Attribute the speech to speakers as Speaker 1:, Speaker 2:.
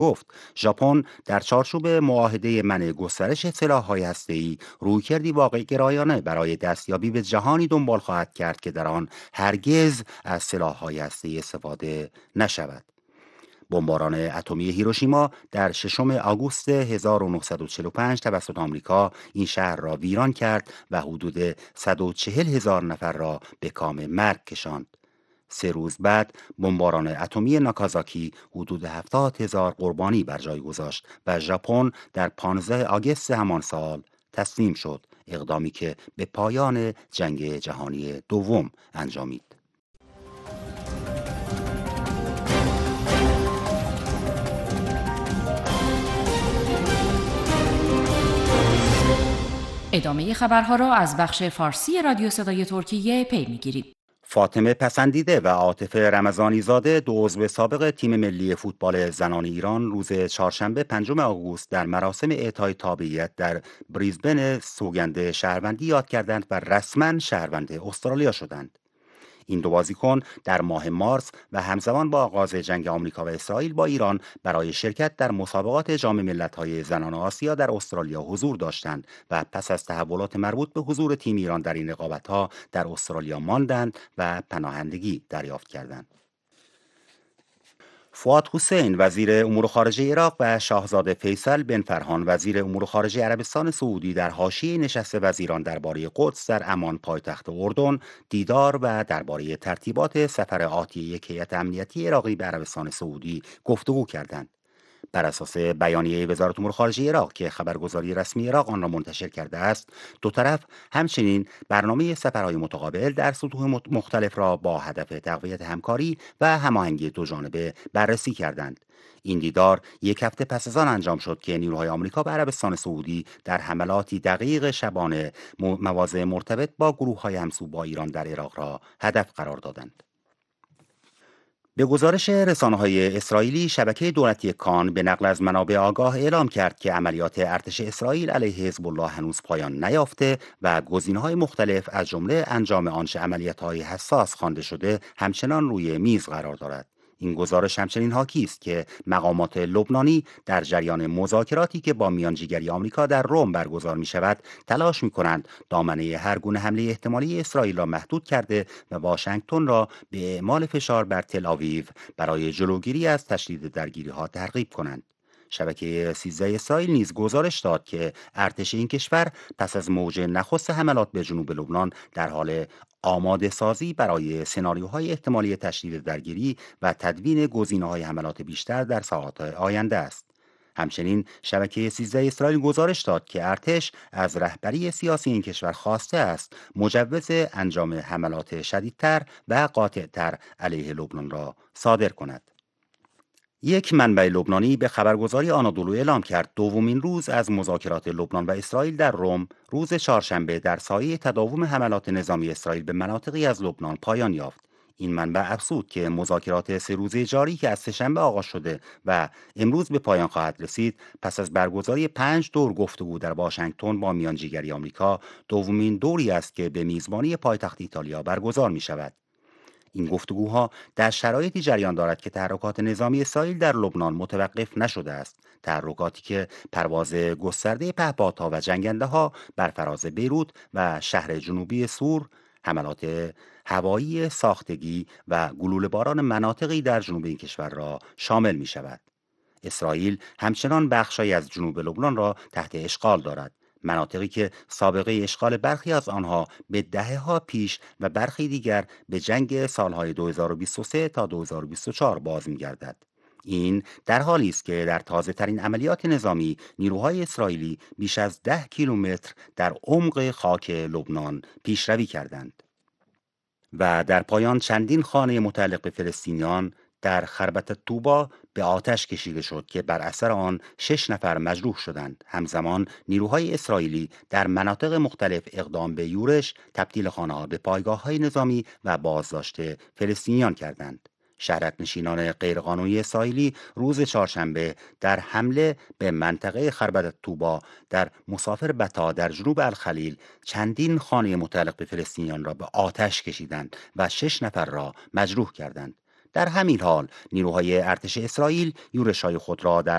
Speaker 1: گفت ژاپن در چارچوب معاهده منع گسترش سلاح‌های هسته‌ای رویکردی واقع گرایانه برای دستیابی به جهانی دنبال خواهد کرد که در آن هرگز از سلاح‌های هسته‌ای استفاده نشود. بمباران اتمی هیروشیما در 6 آگوست 1945 توسط آمریکا این شهر را ویران کرد و حدود 140,000 نفر را به کام مرگ کشاند. 3 روز بعد بمباران اتمی ناکازاکی حدود 70,000 قربانی بر جای گذاشت و ژاپن در 15 آگوست همان سال تسلیم شد، اقدامی که به پایان جنگ جهانی دوم انجامید.
Speaker 2: ادامه خبرها را از بخش فارسی رادیو صدای ترکیه پی میگیرید.
Speaker 1: فاطمه پسندیده و عاطفه رمضانی زاده، 2 عضو سابق تیم ملی فوتبال زنان ایران، روز چهارشنبه 5 آگوست در مراسم اعطای تابعیت در بریزبن سوگند شهروندی یاد کردند و رسما شهروند استرالیا شدند. این 2 بازیکن در ماه مارس و همزمان با آغاز جنگ آمریکا و اسرائیل با ایران برای شرکت در مسابقات جام ملت‌های زنان آسیا در استرالیا حضور داشتند و پس از تحولات مربوط به حضور تیم ایران در این رقابت‌ها در استرالیا ماندند و پناهندگی دریافت کردند. فؤاد حسین وزیر امور خارجه عراق و شاهزاده فیصل بن فرهان وزیر امور خارجه عربستان سعودی در حاشیه نشست وزیران درباره قدس در عمان پایتخت اردن دیدار و درباره ترتیبات سفر آتی یک هیئت امنیتی عراقی به عربستان سعودی گفتگو کردند. بر اساس بیانیه وزارت امور خارجه عراق که خبرگزاری رسمی عراق آن را منتشر کرده است، 2 طرف همچنین برنامه سفرهای متقابل در سطوح مختلف را با هدف تقویت همکاری و هماهنگی دوجانبه بررسی کردند. این دیدار 1 هفته پس از آن انجام شد که نیروهای آمریکا به عربستان سعودی در حملاتی دقیق شبانه مواضع مرتبط با گروه‌های همسو با ایران در عراق را هدف قرار دادند. به گزارش رسانه‌های اسرائیلی، شبکه دولتی کان به نقل از منابع آگاه اعلام کرد که عملیات ارتش اسرائیل علیه حزب الله هنوز پایان نیافته و گزینه‌های مختلف از جمله انجام آنچه عملیات‌های حساس خوانده شده همچنان روی میز قرار دارد. این گزارش همچنین حاکی است که مقامات لبنانی در جریان مذاکراتی که با میانجیگری آمریکا در روم برگزار می شود تلاش می کنند دامنه هر گونه حمله احتمالی اسرائیل را محدود کرده و واشنگتن را به اعمال فشار بر تل آویو برای جلوگیری از تشدید درگیری ها ترغیب کنند. شبکه 13 اسرائیل نیز گزارش داد که ارتش این کشور پس از موج نخست حملات به جنوب لبنان در حال آماده سازی برای سناریوهای احتمالی تشدید درگیری و تدوین گزینه‌های حملات بیشتر در ساعات آینده است. همچنین شبکه 13 اسرائیل گزارش داد که ارتش از رهبری سیاسی این کشور خواسته است مجوز انجام حملات شدیدتر و قاطعتر علیه لبنان را صادر کند. یک منبع لبنانی به خبرگزاری آنادولو اعلام کرد دومین روز از مذاکرات لبنان و اسرائیل در روم روز چهارشنبه در سایه تداوم حملات نظامی اسرائیل به مناطقی از لبنان پایان یافت. این منبع افزود که مذاکرات 3 روزه جاری که از سه‌شنبه آغاز شده و امروز به پایان خواهد رسید، پس از برگزاری 5 دور گفتگو در واشنگتن با میانجیگری آمریکا، دومین دوری است که به میزبانی پایتخت ایتالیا برگزار می شود. این گفتگوها در شرایطی جریان دارد که تحرکات نظامی اسرائیل در لبنان متوقف نشده است، تحرکاتی که پرواز گسترده پهپادها و جنگنده‌ها بر فراز بیروت و شهر جنوبی سور، حملات هوایی ساختگی و گلوله‌باران مناطقی در جنوب این کشور را شامل می شود. اسرائیل همچنان بخشی از جنوب لبنان را تحت اشغال دارد، مناطقی که سابقه اشغال برخی از آنها به دهه‌ها پیش و برخی دیگر به جنگ سالهای 2023 تا 2024 باز می‌گردد. این در حالی است که در تازه ترین عملیات نظامی نیروهای اسرائیلی بیش از 10 کیلومتر در عمق خاک لبنان پیشروی کردند. و در پایان چندین خانه متعلق به فلسطینیان در خربت توبا به آتش کشیده شد که بر اثر آن 6 نفر مجروح شدند. همزمان نیروهای اسرائیلی در مناطق مختلف اقدام به یورش، تبدیل خانه‌ها به پایگاه‌های نظامی و بازداشت فلسطینیان کردند. شهرک‌نشینان غیرقانونی اسرائیلی روز چهارشنبه در حمله به منطقه خربت توبا در مسافر بتا در جنوب الخلیل چندین خانه متعلق به فلسطینیان را به آتش کشیدند و 6 نفر را مجروح کردند. در همین حال نیروهای ارتش اسرائیل یورش‌های خود را در